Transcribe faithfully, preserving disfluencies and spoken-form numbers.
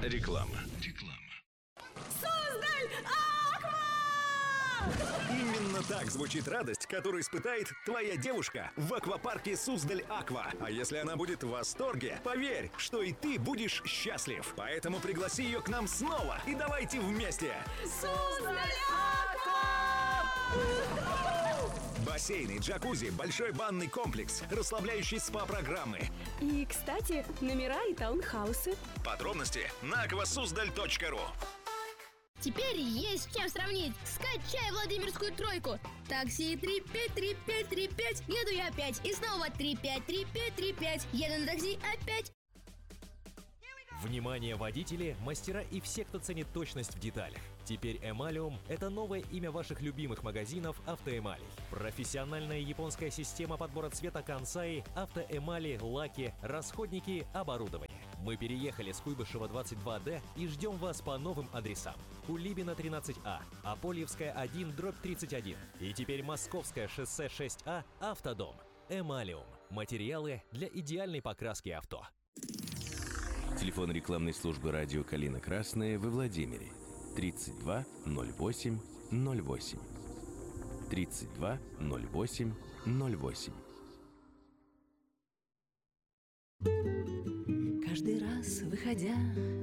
Реклама. Реклама. Суздаль Аква! Именно так звучит радость, которую испытает твоя девушка в аквапарке Суздаль Аква. А если она будет в восторге, поверь, что и ты будешь счастлив. Поэтому пригласи ее к нам снова и давайте вместе. Суздаль Аква! Бассейны, джакузи, большой банный комплекс, расслабляющие спа-программы. И, кстати, номера и таунхаусы. Подробности на аквасуздаль точка ру. Теперь есть с чем сравнить. Скачай Владимирскую тройку. Такси три пять три пять три пять. Еду я опять. И снова три пять три пять три пять. Еду на такси опять. Внимание, водители, мастера и все, кто ценит точность в деталях. Теперь Эмалиум – это новое имя ваших любимых магазинов автоэмалей. Профессиональная японская система подбора цвета Кансай, автоэмали, лаки, расходники, оборудование. Мы переехали с Куйбышева двадцать два дэ и ждем вас по новым адресам. Кулибина тринадцать а, Апольевская один, дробь тридцать один. И теперь Московское шоссе шесть а, Автодом. Эмалиум. Материалы для идеальной покраски авто. Телефон рекламной службы радио «Калина Красная» во Владимире. тридцать два ноль восемь ноль восемь. тридцать два ноль восемь ноль восемь. Каждый раз, выходя